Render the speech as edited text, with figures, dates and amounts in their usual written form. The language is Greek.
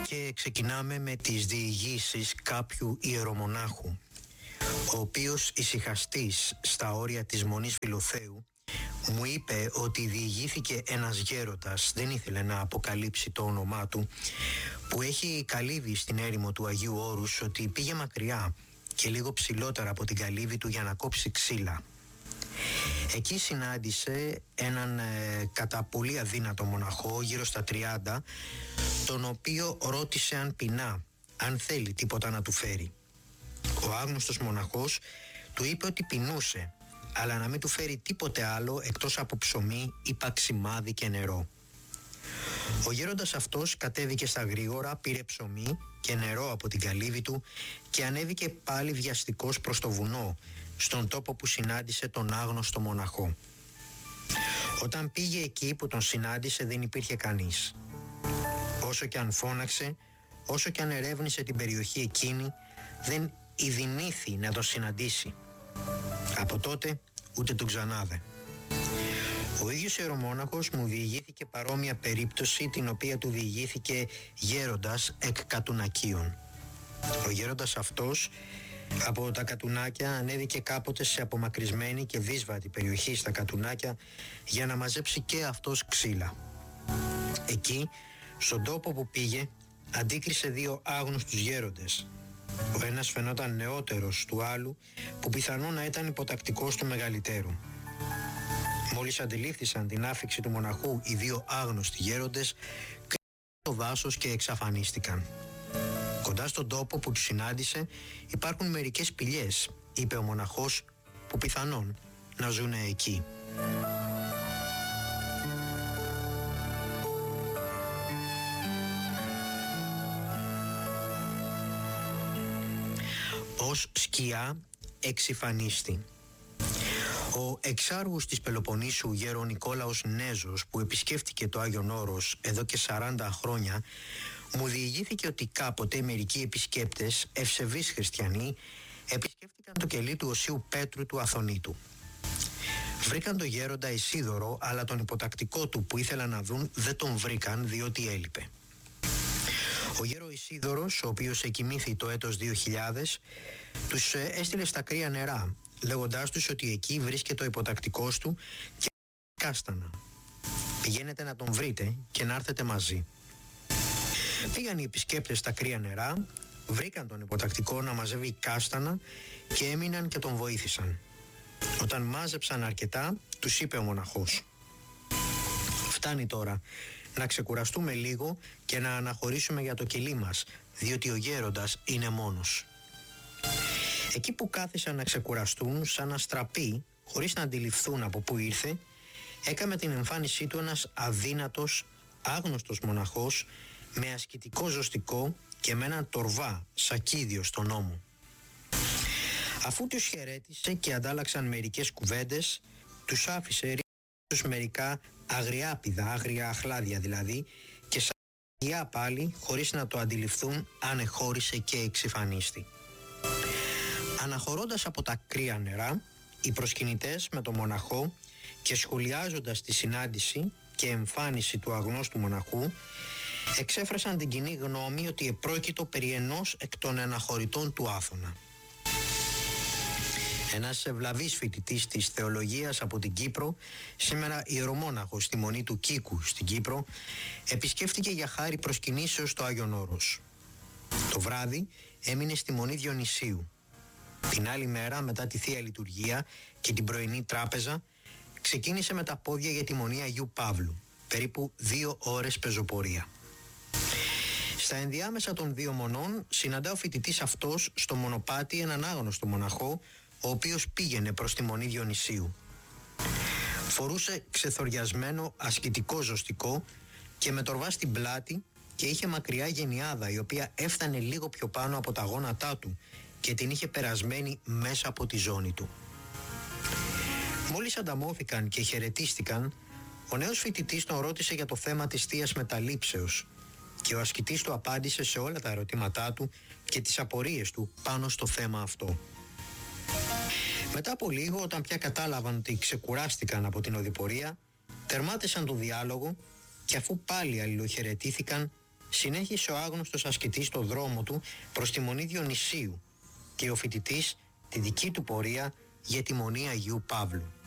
Και ξεκινάμε με τις διηγήσεις κάποιου ιερομονάχου, ο οποίος ησυχαστής στα όρια της Μονής Φιλοθέου μου είπε ότι διηγήθηκε ένας γέροντας, δεν ήθελε να αποκαλύψει το όνομά του, που έχει καλύβει στην έρημο του Αγίου Όρους, ότι πήγε μακριά και λίγο ψηλότερα από την καλύβη του για να κόψει ξύλα. Εκεί συνάντησε έναν κατά πολύ αδύνατο μοναχό, γύρω στα 30, τον οποίο ρώτησε αν πεινά, αν θέλει τίποτα να του φέρει. Ο άγνωστος μοναχός του είπε ότι πεινούσε, αλλά να μην του φέρει τίποτε άλλο εκτός από ψωμί ή παξιμάδι και νερό. Ο γέροντας αυτός κατέβηκε στα γρήγορα, πήρε ψωμί και νερό από την καλύβη του και ανέβηκε πάλι βιαστικός προς το βουνό, στον τόπο που συνάντησε τον άγνωστο μοναχό. Όταν πήγε εκεί που τον συνάντησε δεν υπήρχε κανείς. Όσο κι αν φώναξε, όσο κι αν ερεύνησε την περιοχή εκείνη, δεν ειδηνήθη να τον συναντήσει. Από τότε ούτε τον ξανάδε. Ο ίδιος ιερομόναχος μου διηγήθηκε παρόμοια περίπτωση, την οποία του διηγήθηκε γέροντας εκ Κατουνακίων. Ο γέροντας αυτός από τα Κατουνάκια ανέβηκε κάποτε σε απομακρυσμένη και δύσβατη περιοχή στα Κατουνάκια για να μαζέψει και αυτός ξύλα. Εκεί, στον τόπο που πήγε, αντίκρισε δύο άγνωστους γέροντες. Ο ένας φαινόταν νεότερος του άλλου, που πιθανόν να ήταν υποτακτικός του μεγαλύτερου. Μόλις αντιλήφθησαν την άφιξη του μοναχού οι δύο άγνωστοι γέροντες, κρύβαν το δάσος και εξαφανίστηκαν. Κοντά στον τόπο που τους συνάντησε υπάρχουν μερικές σπηλιές, είπε ο μοναχός, που πιθανόν να ζουνε εκεί. Ως σκιά εξυφανίστη. Ο εξάργους της Πελοποννήσου γέρο Νικόλαος Νέζος, που επισκέφτηκε το Άγιον Όρος εδώ και 40 χρόνια, μου διηγήθηκε ότι κάποτε μερικοί επισκέπτες, ευσεβείς χριστιανοί, επισκέφτηκαν το κελί του Οσίου Πέτρου του Αθωνίτου. Βρήκαν τον γέροντα Ισίδωρο, αλλά τον υποτακτικό του που ήθελαν να δουν δεν τον βρήκαν, διότι έλειπε. Ο γέρο Ισίδωρος, ο οποίος εκοιμήθη το έτος 2000, τους έστειλε στα κρύα νερά, λέγοντάς τους ότι εκεί βρίσκεται ο υποτακτικός του και κάστανα. Πηγαίνετε να τον βρείτε και να έρθετε μαζί. Πήγαν οι επισκέπτες στα κρύα νερά, βρήκαν τον υποτακτικό να μαζεύει κάστανα και έμειναν και τον βοήθησαν. Όταν μάζεψαν αρκετά, τους είπε ο μοναχός: «Φτάνει τώρα, να ξεκουραστούμε λίγο και να αναχωρήσουμε για το κελί μας, διότι ο γέροντας είναι μόνος». Εκεί που κάθισαν να ξεκουραστούν, σαν αστραποί, χωρίς να αντιληφθούν από πού ήρθε, έκαμε την εμφάνισή του ένας αδύνατος, άγνωστος μοναχός, με ασκητικό ζωστικό και με έναν τορβά σακίδιο στον ώμο. Αφού τους χαιρέτησε και αντάλλαξαν μερικές κουβέντες, τους άφησε ρίχνοντας μερικά αγριάπηδα, άγρια αχλάδια δηλαδή, και σαν πάλι, χωρίς να το αντιληφθούν, ανεχώρησε και εξυφανίστη. Αναχωρώντας από τα κρύα νερά, οι προσκυνητές με τον μοναχό και σχολιάζοντας τη συνάντηση και εμφάνιση του αγνώστου μοναχού, εξέφρασαν την κοινή γνώμη ότι επρόκειτο περί ενός εκ των αναχωρητών του Άθωνα. Ένας ευλαβής φοιτητής της θεολογίας από την Κύπρο, σήμερα ιερομόναχος στη Μονή του Κίκου στην Κύπρο, επισκέφτηκε για χάρη προσκυνήσεως το Άγιον Όρος. Το βράδυ έμεινε στη Μονή Διονυσίου. Την άλλη μέρα, μετά τη Θεία Λειτουργία και την πρωινή τράπεζα, ξεκίνησε με τα πόδια για τη Μονή Αγίου Παύλου, περίπου 2 ώρες πεζοπορία. Στα ενδιάμεσα των δύο μονών συναντά ο φοιτητής αυτός στο μονοπάτι έναν άγνωστο μοναχό, ο οποίος πήγαινε προς τη Μονή Διονυσίου. Φορούσε ξεθοριασμένο ασκητικό ζωστικό και με τορβά στην πλάτη και είχε μακριά γενιάδα, η οποία έφτανε λίγο πιο πάνω από τα γόνατά του και την είχε περασμένη μέσα από τη ζώνη του. Μόλις ανταμώθηκαν και χαιρετίστηκαν, ο νέος φοιτητής τον ρώτησε για το θέμα της Θείας Μεταλήψεως και ο ασκητής του απάντησε σε όλα τα ερωτήματά του και τις απορίες του πάνω στο θέμα αυτό. Μετά από λίγο, όταν πια κατάλαβαν ότι ξεκουράστηκαν από την οδηπορία, τερμάτισαν τον διάλογο και αφού πάλι αλληλοχαιρετήθηκαν, συνέχισε ο άγνωστος ασκητής το δρόμο του προς τη Μονή Διονυσίου και ο φοιτητής τη δική του πορεία για τη Μονή Αγίου Παύλου.